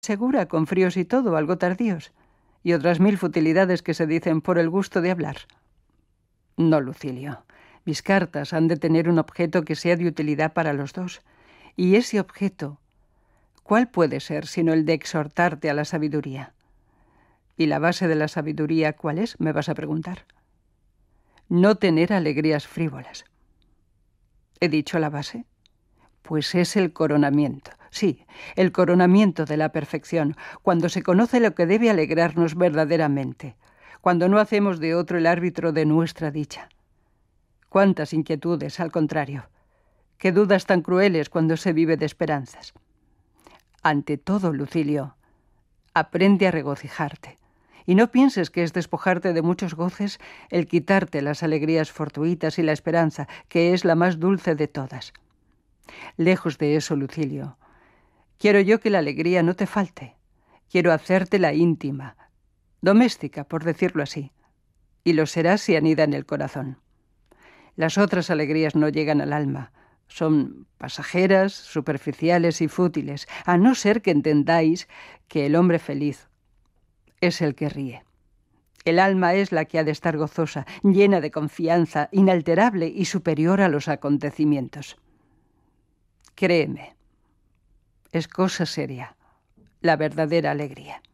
segura, con fríos y todo, algo tardíos, y otras 1000 futilidades que se dicen por el gusto de hablar. No, Lucilio. Mis cartas han de tener un objeto que sea de utilidad para los dos. Y ese objeto, ¿cuál puede ser sino el de exhortarte a la sabiduría? ¿Y la base de la sabiduría cuál es?, me vas a preguntar. No tener alegrías frívolas. ¿He dicho la base? Pues es el coronamiento. Sí, el coronamiento de la perfección, cuando se conoce lo que debe alegrarnos verdaderamente, cuando no hacemos de otro el árbitro de nuestra dicha. Cuántas inquietudes, al contrario. Qué dudas tan crueles cuando se vive de esperanzas. Ante todo, Lucilio, aprende a regocijarte. Y no pienses que es despojarte de muchos goces el quitarte las alegrías fortuitas y la esperanza, que es la más dulce de todas. Lejos de eso, Lucilio, quiero yo que la alegría no te falte. Quiero hacértela íntima, doméstica, por decirlo así. Y lo será si anida en el corazón. Las otras alegrías no llegan al alma. Son pasajeras, superficiales y fútiles, a no ser que entendáis que el hombre feliz es el que ríe. El alma es la que ha de estar gozosa, llena de confianza, inalterable y superior a los acontecimientos. Créeme, es cosa seria, la verdadera alegría.